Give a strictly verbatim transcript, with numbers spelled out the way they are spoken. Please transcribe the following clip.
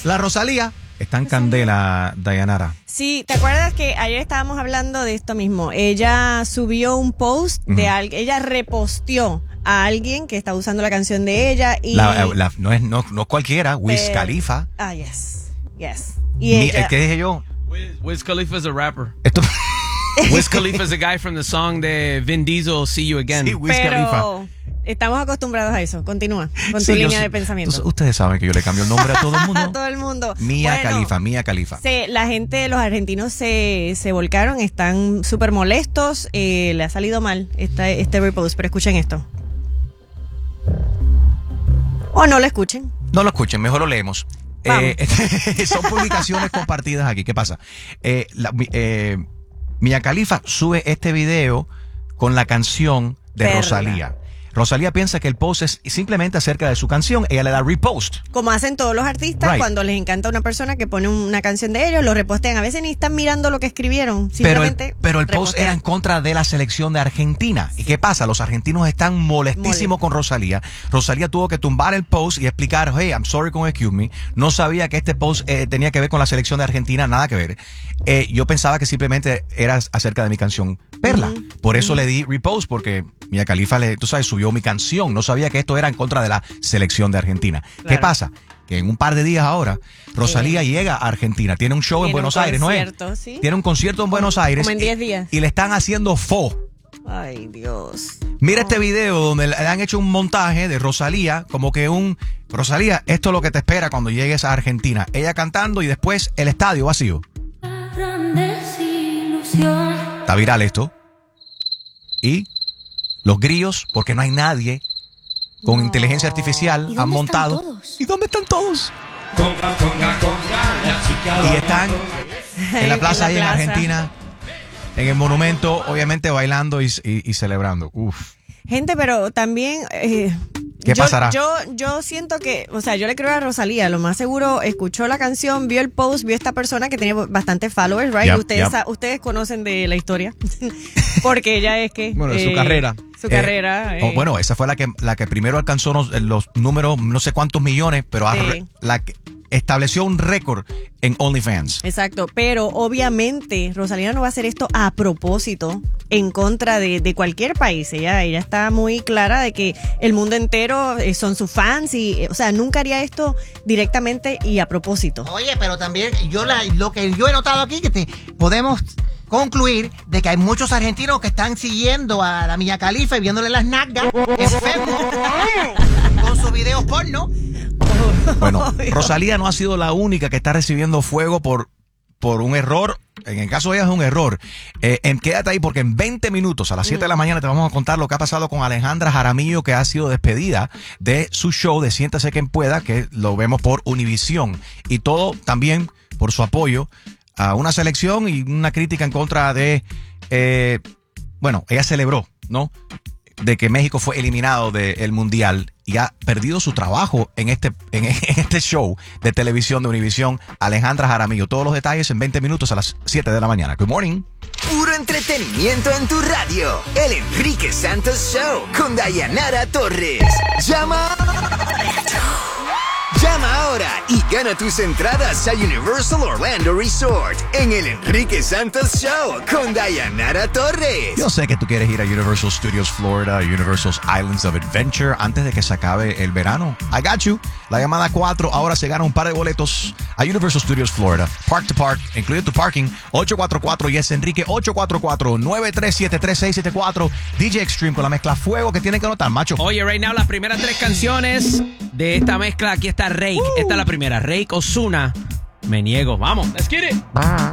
La Rosalía está en candela, Dayanara. Sí, ¿te acuerdas que ayer estábamos hablando de esto mismo? Ella subió un post de uh-huh. alguien, ella reposteó a alguien que está usando la canción de ella y... La, la, no es no, no cualquiera, Wiz Khalifa. Ah, yes, yes. Y Mi, ella... ¿Qué dije yo? Wiz, Wiz Khalifa is a rapper. Esto... Wiz Khalifa is the guy from the song de Vin Diesel, See You Again. Sí, Wiz Pero Khalifa. Estamos acostumbrados a eso. Continúa con sí, tu línea yo, de pensamiento. Entonces, ustedes saben que yo le cambio el nombre a todo el mundo. A todo el mundo. Mía bueno, Khalifa, Mía Khalifa. Se, la gente, los argentinos se, se volcaron, están súper molestos. Eh, le ha salido mal este, este repost, pero escuchen esto. O no lo escuchen. No lo escuchen, mejor lo leemos. Eh, son publicaciones compartidas aquí. ¿Qué pasa? Eh, la, eh, Mía Khalifa sube este video con la canción de Perla. Rosalía. Rosalía piensa que el post es simplemente acerca de su canción. Ella le da repost. Como hacen todos los artistas right. cuando les encanta una persona que pone una canción de ellos, lo repostean. A veces ni están mirando lo que escribieron. Simplemente pero el, pero el post era en contra de la selección de Argentina. ¿Y qué pasa? Los argentinos están molestísimos Molest. con Rosalía. Rosalía tuvo que tumbar el post y explicar, hey, I'm sorry con excuse me. No sabía que este post eh, tenía que ver con la selección de Argentina. Nada que ver. Eh, yo pensaba que simplemente era acerca de mi canción Perla. Uh-huh. Por eso uh-huh. le di repost, porque Mía Khalifa, le, tú sabes, subió mi canción. No sabía que esto era en contra de la selección de Argentina. Claro. ¿Qué pasa? Que en un par de días ahora, Rosalía eh. llega a Argentina. Tiene un show tiene en Buenos Aires, ¿no es? ¿Sí? Tiene un concierto en Buenos Aires. Como en diez días. Y, y le están haciendo fo. Ay, Dios. Mira oh. este video donde le han hecho un montaje de Rosalía, como que un... Rosalía, esto es lo que te espera cuando llegues a Argentina. Ella cantando y después el estadio vacío. Está viral esto. Y los grillos, porque no hay nadie con no. inteligencia artificial, han montado. Todos? ¿Y dónde están todos? Conga, conga, conga, y están en la plaza ahí en Argentina, en el monumento, obviamente bailando y, y, y celebrando. Uf. Gente, pero también... Eh, ¿Qué yo, pasará? Yo, yo siento que, o sea, yo le creo a Rosalía, lo más seguro, escuchó la canción, vio el post, vio esta persona que tenía bastantes followers, right? Yep, ustedes, yep. ustedes conocen de la historia, porque ella es que... Bueno, eh, su carrera. Su eh, carrera. Oh, eh. Bueno, esa fue la que, la que primero alcanzó los, los números, no sé cuántos millones, pero sí. la que estableció un récord en OnlyFans. Exacto, pero obviamente Rosalía no va a hacer esto a propósito en contra de, de cualquier país. Ella, ella está muy clara de que el mundo entero son sus fans y, o sea, nunca haría esto directamente y a propósito. Oye, pero también yo la, lo que yo he notado aquí que te podemos concluir de que hay muchos argentinos que están siguiendo a la Mía Khalifa y viéndole las nalgas enfermos con sus videos porno. Bueno, Rosalía no ha sido la única que está recibiendo fuego por, por un error. En el caso de ella es un error. Eh, en, quédate ahí porque en veinte minutos, a las siete de la mañana, te vamos a contar lo que ha pasado con Alejandra Jaramillo, que ha sido despedida de su show de Siéntase Quien Pueda, que lo vemos por Univisión. Y todo también por su apoyo a una selección y una crítica en contra de... Eh, bueno, ella celebró, ¿no?, de que México fue eliminado del Mundial y ha perdido su trabajo en este, en, en este show de televisión de Univisión. Alejandra Jaramillo. Todos los detalles en veinte minutos a las siete de la mañana. Good morning. Puro entretenimiento en tu radio. El Enrique Santos Show con Dayanara Torres. Llama... Llama ahora y gana tus entradas a Universal Orlando Resort en el Enrique Santos Show con Dayanara Torres. Yo sé que tú quieres ir a Universal Studios Florida, Universal Islands of Adventure antes de que se acabe el verano. I got you. La llamada cuatro, ahora se gana un par de boletos a Universal Studios Florida. Park to Park, incluye tu parking. ocho cuatro cuatro, yes Enrique, ocho cuatro cuatro, nueve tres siete, tres seis siete cuatro. D J Extreme con la mezcla fuego que tienen que notar, macho. Oye, right now, las primeras tres canciones de esta mezcla, aquí está Rake. Uh. Esta es la primera. Rake, Ozuna. Me niego. Vamos. Let's get it.